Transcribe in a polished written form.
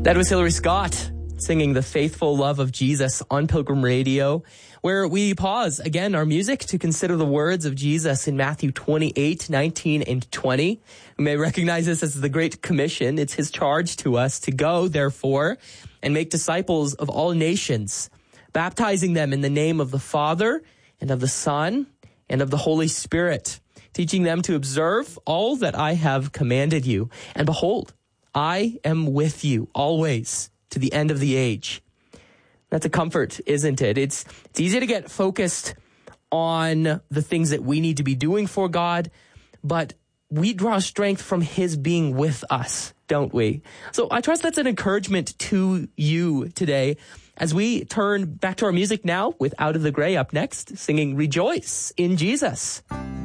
That was Hillary Scott singing The Faithful Love of Jesus on Pilgrim Radio, where we pause again our music to consider the words of Jesus in Matthew 28, 19, and 20. We may recognize this as the Great Commission. It's his charge to us to go, therefore, and make disciples of all nations, baptizing them in the name of the Father and of the Son and of the Holy Spirit, teaching them to observe all that I have commanded you. And behold, I am with you always to the end of the age. That's a comfort, isn't it? It's easy to get focused on the things that we need to be doing for God, but we draw strength from his being with us, don't we? So I trust that's an encouragement to you today as we turn back to our music now with Out of the Gray up next, singing Rejoice in Jesus.